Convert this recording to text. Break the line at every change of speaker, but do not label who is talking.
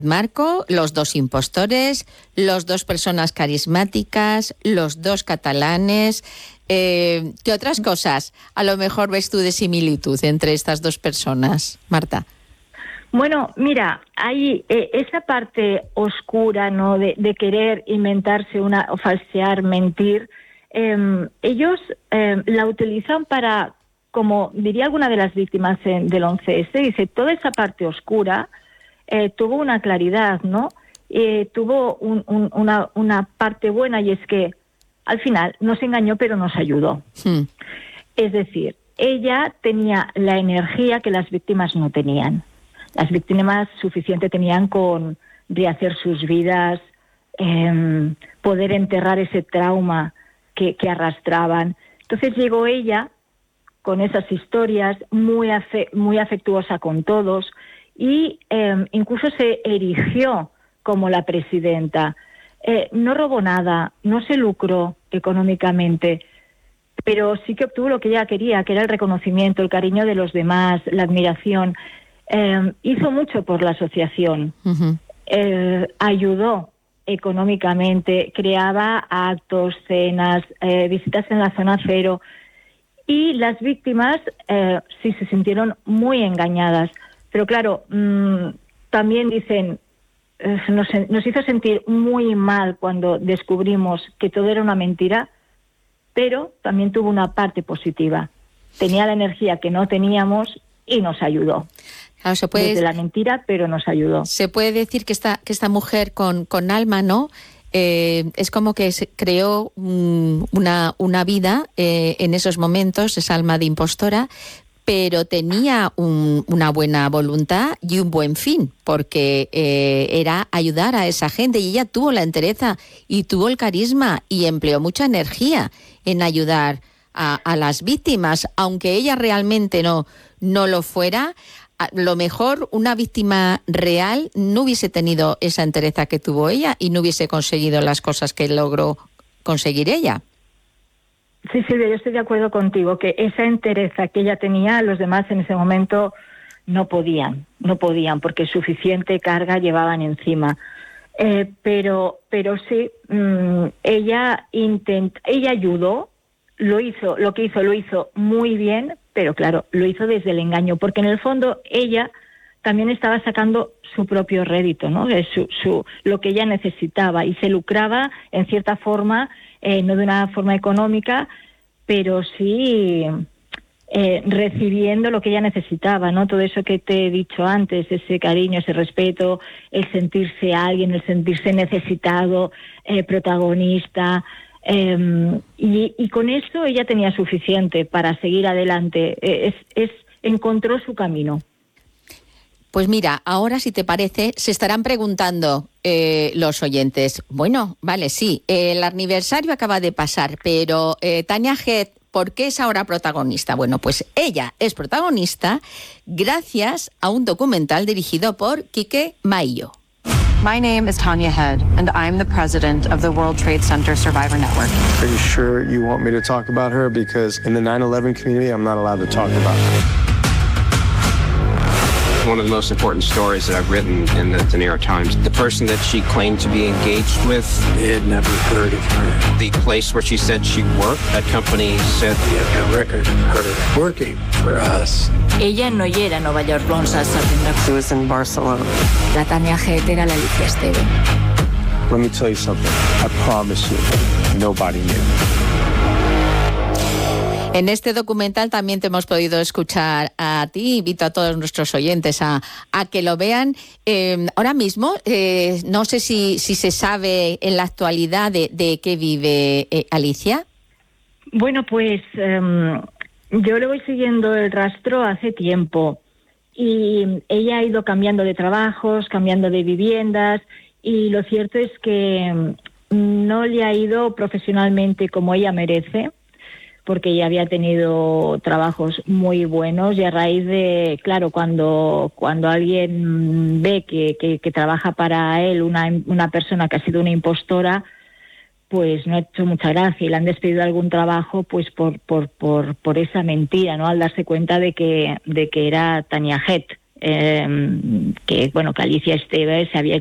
Marco, los dos impostores, los dos personas carismáticas, los dos catalanes. ¿Qué otras cosas a lo mejor ves tú de similitud entre estas dos personas, Marta?
Bueno, mira, hay esa parte oscura, ¿no? De querer inventarse o falsear, mentir. Ellos la utilizan para, como diría alguna de las víctimas del 11S, dice, toda esa parte oscura tuvo una claridad, ¿no? Tuvo una parte buena, y es que al final nos engañó, pero nos ayudó. Es decir, ella tenía la energía que las víctimas no tenían. Las víctimas suficiente tenían con rehacer sus vidas, poder enterrar ese trauma que arrastraban. Entonces llegó ella con esas historias, muy afectuosa con todos, y incluso se erigió como la presidenta. No robó nada, no se lucró económicamente, pero sí que obtuvo lo que ella quería, que era el reconocimiento, el cariño de los demás, la admiración. Hizo mucho por la asociación, ayudó económicamente, creaba actos, cenas, visitas en la zona cero, y las víctimas sí se sintieron muy engañadas. Pero claro, también dicen, nos hizo sentir muy mal cuando descubrimos que todo era una mentira, pero también tuvo una parte positiva. Tenía la energía que no teníamos y nos ayudó.
Claro, se puede,
desde la mentira, pero nos ayudó.
Se puede decir que esta mujer con alma, ¿no? Es como que se creó una vida en esos momentos, esa alma de impostora, pero tenía una buena voluntad y un buen fin, porque era ayudar a esa gente, y ella tuvo la entereza y tuvo el carisma y empleó mucha energía en ayudar a las víctimas, aunque ella realmente no lo fuera. A lo mejor una víctima real no hubiese tenido esa entereza que tuvo ella y no hubiese conseguido las cosas que logró conseguir ella.
Sí, Silvia, yo estoy de acuerdo contigo, que esa entereza que ella tenía, los demás en ese momento no podían, porque suficiente carga llevaban encima. Pero sí, ella ayudó, lo hizo muy bien, pero claro, lo hizo desde el engaño, porque en el fondo ella también estaba sacando su propio rédito, ¿no? Lo que ella necesitaba, y se lucraba en cierta forma, no de una forma económica, pero sí recibiendo lo que ella necesitaba, ¿no? Todo eso que te he dicho antes, ese cariño, ese respeto, el sentirse alguien, el sentirse necesitado, protagonista. Y con eso ella tenía suficiente para seguir adelante. Encontró su camino.
Pues mira, ahora, si te parece, se estarán preguntando los oyentes. Bueno, vale, sí, el aniversario acaba de pasar, pero Tania Head, ¿por qué es ahora protagonista? Bueno, pues ella es protagonista gracias a un documental dirigido por Quique Maillo.
My name is Tanya Head, and I'm the president of the World Trade Center Survivor Network.
Are you sure you want me to talk about her? Because in the 9/11 community, I'm not allowed to talk about her.
One of the most important stories that I've written in the New York Times. The person that she claimed to be engaged with,
They had never heard of her.
the place where she said she worked, that company said...
We have a record of her working for us.
Ella no hi era a Nova York l'11 de setembre.
She was in Barcelona.
La Tania Head era l'Alicia Esteve.
Let me tell you something. I promise you, nobody knew.
En este documental también te hemos podido escuchar a ti. Invito a todos nuestros oyentes a que lo vean. Ahora mismo, no sé si se sabe en la actualidad de qué vive Alicia.
Bueno, pues yo le voy siguiendo el rastro hace tiempo, y ella ha ido cambiando de trabajos, cambiando de viviendas, y lo cierto es que no le ha ido profesionalmente como ella merece, porque ella había tenido trabajos muy buenos, y a raíz de, claro, cuando alguien ve que trabaja para él una persona que ha sido una impostora, pues no ha hecho mucha gracia, y le han despedido de algún trabajo pues por esa mentira, ¿no? Al darse cuenta de que era Tania Head, que Alicia Esteve se había